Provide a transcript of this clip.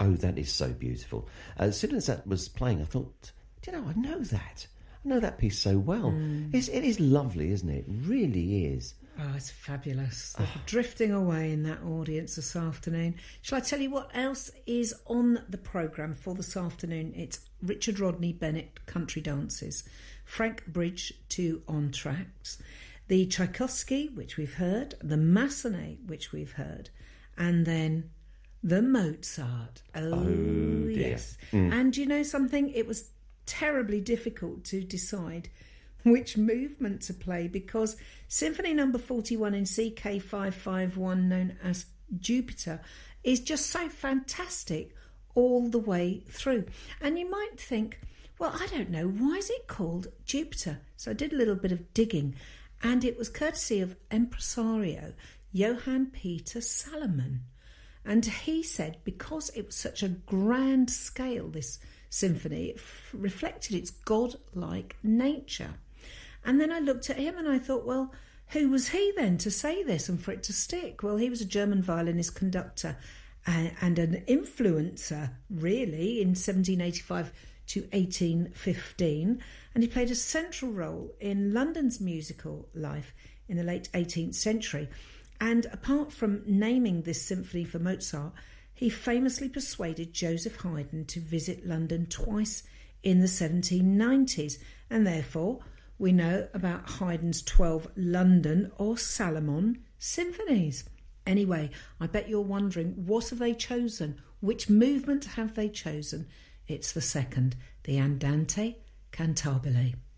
Oh, that is so beautiful. As soon as that was playing, I thought, do you know, I know that. I know that piece so well. It is lovely, isn't it? It really is. Oh, it's fabulous. They're drifting away in that audience this afternoon. Shall I tell you what else is on the programme for this afternoon? It's Richard Rodney Bennett Country Dances, Frank Bridge 2 Entr'actes, the Tchaikovsky, which we've heard, the Massenet, which we've heard, and then the Mozart. Oh dear. Yes. And you know something? It was terribly difficult to decide which movement to play, because Symphony Number 41 in CK551, known as Jupiter, is just so fantastic all the way through. And you might think, well, I don't know, why is it called Jupiter? So I did a little bit of digging, and it was courtesy of impresario Johann Peter Salomon. And he said because it was such a grand scale, this symphony, it reflected its godlike nature. And then I looked at him and I thought, well, who was he then to say this and for it to stick? Well, he was a German violinist, conductor, and an influencer, really, in 1785 to 1815. And he played a central role in London's musical life in the late 18th century. And apart from naming this symphony for Mozart, he famously persuaded Joseph Haydn to visit London twice in the 1790s. And therefore, we know about Haydn's 12 London or Salomon symphonies. Anyway, I bet you're wondering, what have they chosen? Which movement have they chosen? It's the second, the Andante Cantabile.